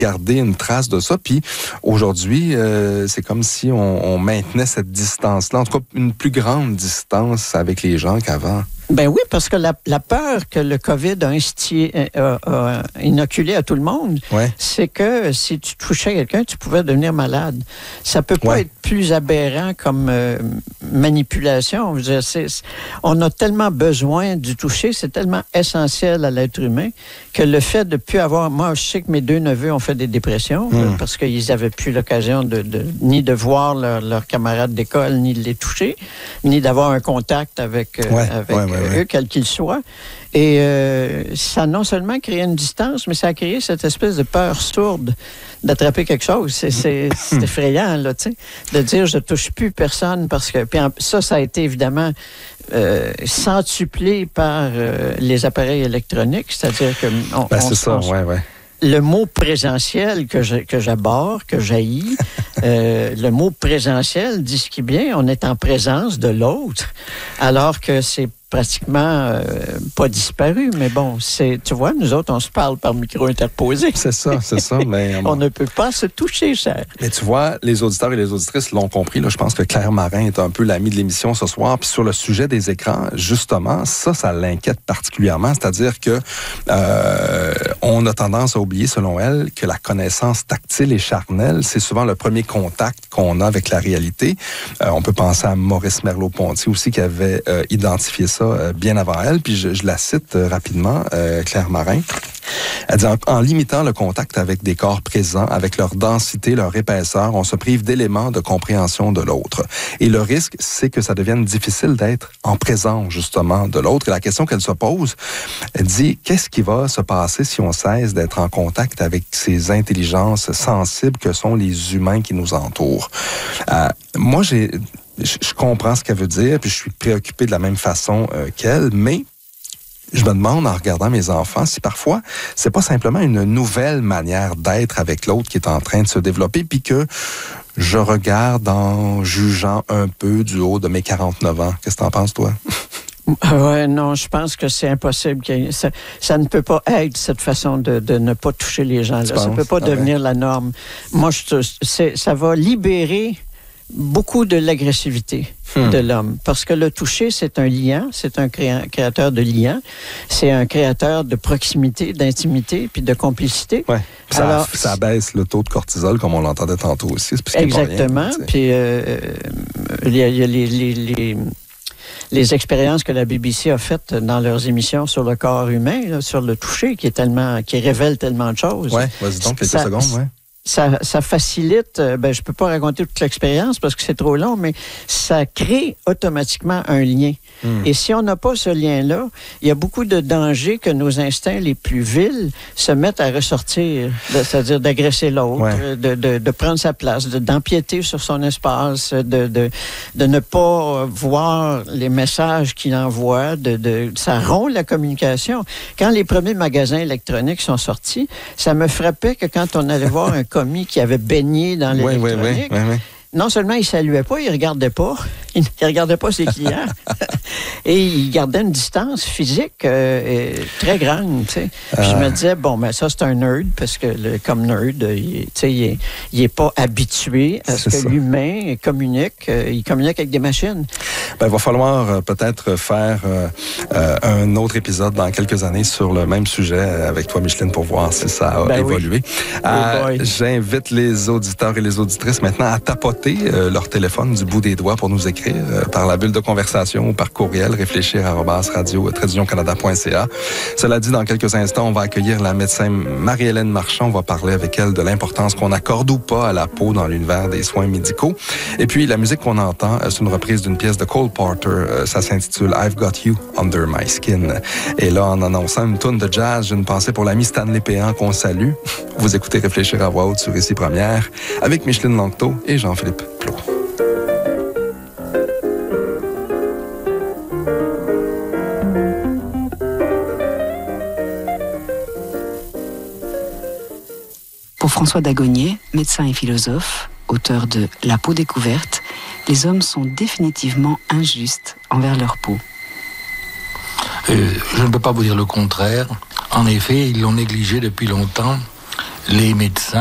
garder une trace de ça. Puis aujourd'hui, c'est comme si on maintenait cette distance-là, en tout cas une plus grande distance avec les gens qu'avant. Ben oui, parce que la peur que le COVID a inoculé à tout le monde, c'est que si tu touchais quelqu'un, tu pouvais devenir malade. Ça peut pas être plus aberrant comme manipulation. Je veux dire, on a tellement besoin du toucher, c'est tellement essentiel à l'être humain que le fait de plus avoir... Moi, je sais que mes 2 neveux ont fait des dépressions parce qu'ils n'avaient plus l'occasion ni de voir leurs camarades d'école, ni de les toucher, ni d'avoir un contact avec eux, quels qu'ils soient. Et ça a non seulement créé une distance, mais ça a créé cette espèce de peur sourde d'attraper quelque chose. C'est effrayant, là, tu sais, de dire je touche plus personne parce que... Puis ça a été évidemment centuplé par les appareils électroniques, c'est-à-dire que... Le mot présentiel que j'abhorre, que j'haïs, le mot présentiel dit ce qui est bien, on est en présence de l'autre, alors que c'est pratiquement pas disparu, mais bon, tu vois, nous autres, on se parle par micro interposé. C'est ça, mais... on ne peut pas se toucher, cher. Mais tu vois, les auditeurs et les auditrices l'ont compris, là, je pense que Claire Marin est un peu l'amie de l'émission ce soir, puis sur le sujet des écrans, justement, ça l'inquiète particulièrement, c'est-à-dire que on a tendance à oublier, selon elle, que la connaissance tactile et charnelle, c'est souvent le premier contact qu'on a avec la réalité. On peut penser à Maurice Merleau-Ponty aussi, qui avait identifié ça bien avant elle, puis je la cite rapidement, Claire Marin. Elle dit, en limitant le contact avec des corps présents, avec leur densité, leur épaisseur, on se prive d'éléments de compréhension de l'autre. Et le risque, c'est que ça devienne difficile d'être en présence, justement, de l'autre. Et la question qu'elle se pose, elle dit, qu'est-ce qui va se passer si on cesse d'être en contact avec ces intelligences sensibles que sont les humains qui nous entourent? Moi, je comprends ce qu'elle veut dire, puis je suis préoccupé de la même façon qu'elle, mais je me demande, en regardant mes enfants, si parfois, c'est pas simplement une nouvelle manière d'être avec l'autre qui est en train de se développer, puis que je regarde en jugeant un peu du haut de mes 49 ans. Qu'est-ce que t'en penses, toi? Ouais, non, je pense que c'est impossible. Ça ne peut pas être cette façon de ne pas toucher les gens. Là. Ça ne peut pas devenir la norme. Moi, ça va libérer beaucoup de l'agressivité de l'homme. Parce que le toucher, c'est un liant, c'est un créateur de liens, c'est un créateur de proximité, d'intimité, puis de complicité. Ouais. Alors, ça baisse le taux de cortisol, comme on l'entendait tantôt aussi. Exactement. Puis il y a les expériences que la BBC a faites dans leurs émissions sur le corps humain, là, sur le toucher, qui révèle tellement de choses. Oui, vas-y donc, quelques secondes, oui. Ça facilite, je peux pas raconter toute l'expérience parce que c'est trop long, mais ça crée automatiquement un lien. Et si on n'a pas ce lien-là, il y a beaucoup de dangers que nos instincts les plus vils se mettent à ressortir, c'est-à-dire d'agresser l'autre, de prendre sa place, d'empiéter sur son espace, de ne pas voir les messages qu'il envoie, ça rompt la communication. Quand les premiers magasins électroniques sont sortis, ça me frappait que quand on allait voir un commis qui avait baigné dans l'électronique, non seulement il saluait pas, il regardait pas ses clients et il gardait une distance physique très grande, tu sais. Puis je me disais, ça c'est un nerd parce que comme nerd, il est pas habitué à ce que l'humain communique, il communique avec des machines. Il va falloir peut-être faire un autre épisode dans quelques années sur le même sujet avec toi, Micheline, pour voir si ça a évolué. J'invite les auditeurs et les auditrices maintenant à tapoter leur téléphone du bout des doigts pour nous écrire par la bulle de conversation ou par courriel réfléchir@radio-canada.ca. Cela dit, dans quelques instants, on va accueillir la médecin Marie-Hélène Marchand. On va parler avec elle de l'importance qu'on accorde ou pas à la peau dans l'univers des soins médicaux. Et puis, la musique qu'on entend, c'est une reprise d'une pièce de Cole Porter. Ça s'intitule I've Got You Under My Skin. Et là, en annonçant une toune de jazz, j'ai une pensée pour l'ami Stanley Péan qu'on salue. Vous écoutez Réfléchir à voix haute sur Ici Première avec Micheline Langto et Jean-Philippe Plot. Pour François Dagonier, médecin et philosophe, auteur de La peau découverte, les hommes sont définitivement injustes envers leur peau. Je ne peux pas vous dire le contraire. En effet, ils l'ont négligé depuis longtemps. les médecins